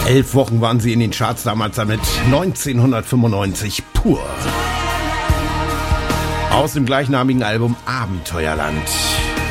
11 Wochen waren sie in den Charts damals damit. 1995 Pur. Aus dem gleichnamigen Album Abenteuerland.